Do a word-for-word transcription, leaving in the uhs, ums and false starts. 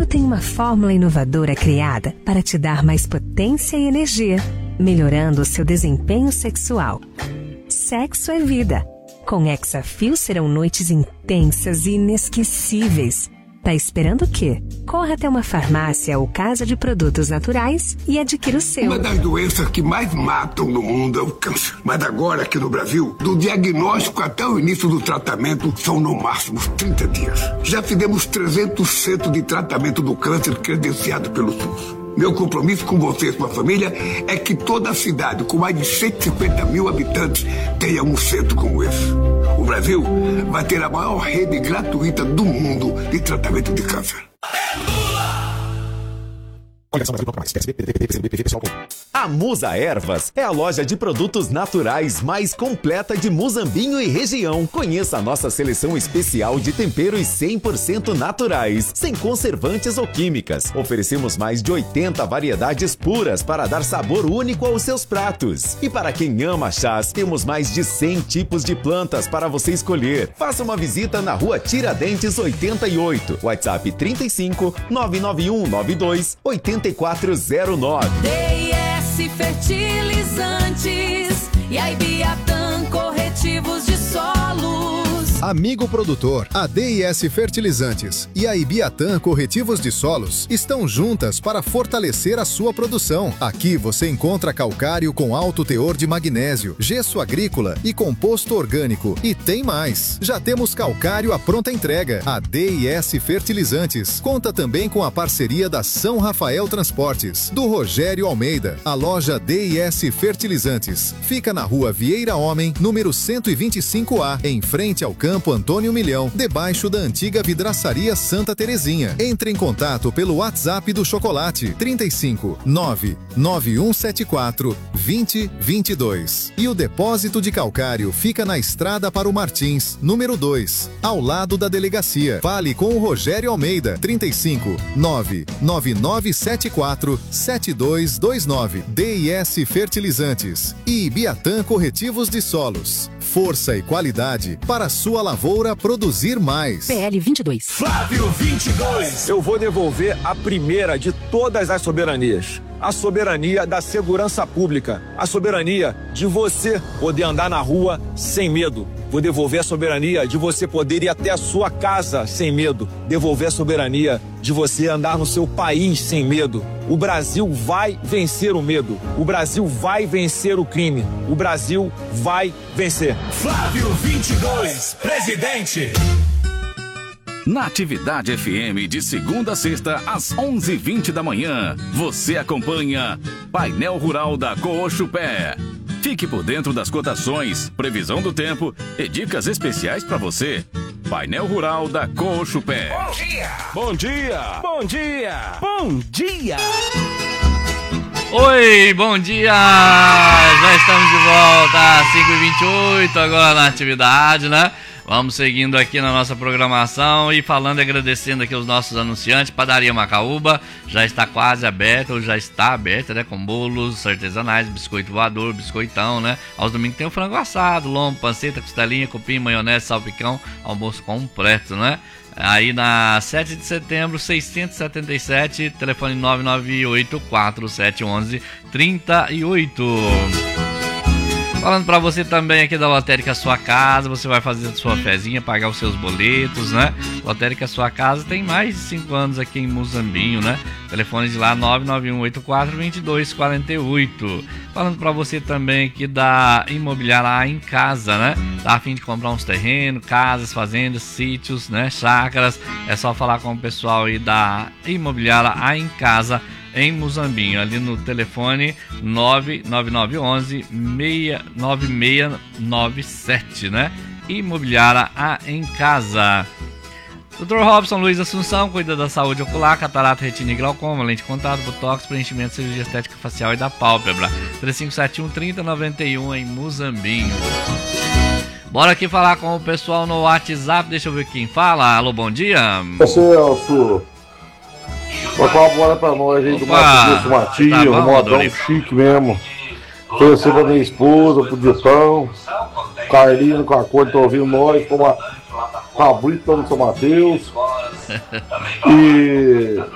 tem uma fórmula inovadora criada para te dar mais potência e energia, melhorando o seu desempenho sexual. Sexo é vida. Com Hexafil serão noites intensas e inesquecíveis. Tá esperando o quê? Corra até uma farmácia ou casa de produtos naturais e adquira o seu. Uma das doenças que mais matam no mundo é o câncer. Mas agora, aqui no Brasil, do diagnóstico até o início do tratamento, são no máximo trinta dias. Já fizemos trezentos centros de tratamento do câncer credenciado pelo SUS. Meu compromisso com você e sua família é que toda a cidade, com mais de cento e cinquenta mil habitantes, tenha um centro como esse. O Brasil vai ter a maior rede gratuita do mundo de tratamento de câncer. A Musa Ervas é a loja de produtos naturais mais completa de Muzambinho e região. Conheça a nossa seleção especial de temperos cem por cento naturais, sem conservantes ou químicas. Oferecemos mais de oitenta variedades puras para dar sabor único aos seus pratos. E para quem ama chás, temos mais de cem tipos de plantas para você escolher. Faça uma visita na rua Tiradentes oitenta e oito, WhatsApp trinta e cinco, nove nove um nove dois, oito quatro zero nove. D I S Fertilizantes e a Ibiatã Corretivos de Solos. Amigo produtor, a D I S Fertilizantes e a Ibiatã Corretivos de Solos estão juntas para fortalecer a sua produção. Aqui você encontra calcário com alto teor de magnésio, gesso agrícola e composto orgânico. E tem mais! Já temos calcário à pronta entrega. A D I S Fertilizantes conta também com a parceria da São Rafael Transportes, do Rogério Almeida. A loja D I S Fertilizantes fica na rua Vieira Homem, número cento e vinte e cinco A, em frente ao Campo Antônio Milhão, debaixo da antiga vidraçaria Santa Terezinha. Entre em contato pelo WhatsApp do Chocolate trinta e cinco, nove nove um sete quatro, dois zero dois dois. E o depósito de calcário fica na Estrada para o Martins, número dois, ao lado da delegacia. Fale com o Rogério Almeida, trinta e cinco, nove nove nove sete quatro, sete dois dois nove. D I S Fertilizantes e Ibiatã Corretivos de Solos. Força e qualidade para sua lavoura produzir mais. P L vinte e dois. Flávio vinte e dois. Eu vou devolver a primeira de todas as soberanias. A soberania da segurança pública. A soberania de você poder andar na rua sem medo. Vou devolver a soberania de você poder ir até a sua casa sem medo. Devolver a soberania de você andar no seu país sem medo. O Brasil vai vencer o medo. O Brasil vai vencer o crime. O Brasil vai vencer. Flávio vinte e dois, presidente. Na Atividade F M, de segunda a sexta, às onze e vinte da manhã, você acompanha Painel Rural da Cooxupé. Fique por dentro das cotações, previsão do tempo e dicas especiais para você. Painel Rural da Cooxupé. Bom dia! Bom dia! Bom dia! Bom dia! Oi, bom dia! Já estamos de volta às cinco e vinte e oito, agora na atividade, né? Vamos seguindo aqui na nossa programação e falando e agradecendo aqui os nossos anunciantes. Padaria Macaúba já está quase aberta, ou já está aberta, né? Com bolos artesanais, biscoito voador, biscoitão, né? Aos domingos tem o frango assado, lombo, panceta, costelinha, cupim, maionese, salpicão, almoço completo, né? Aí na sete de setembro, seiscentos e setenta e sete, telefone nove nove oito quatro sete um um, três oito. Falando pra você também aqui da Lotérica Sua Casa, você vai fazer a sua fezinha, pagar os seus boletos, né? Lotérica Sua Casa tem mais de cinco anos aqui em Muzambinho, né? Telefone de lá nove nove um oito quatro dois dois quatro oito. Falando pra você também aqui da Imobiliária A em Casa, né? Tá a fim de comprar uns terrenos, casas, fazendas, sítios, né? Chácaras. É só falar com o pessoal aí da Imobiliária A em Casa, em Muzambinho, ali no telefone nove nove nove um um, seis nove seis nove sete, né? Imobiliária A em Casa. doutor Robson Luiz Assunção cuida da saúde ocular, catarata, retina e glaucoma, lente de contato, botox, preenchimento, cirurgia estética facial e da pálpebra. três cinco sete um, três zero nove um em Muzambinho. Bora aqui falar com o pessoal no WhatsApp, deixa eu ver quem fala. Alô, bom dia. Celso, vai colabora pra nós aí do Matheus Matinho, tá bom, modão chique mesmo. Oferecer pra minha esposa, pro Ditão, Carlinho com a cor, tô ouvindo nós, com a Cabrito no São Mateus. E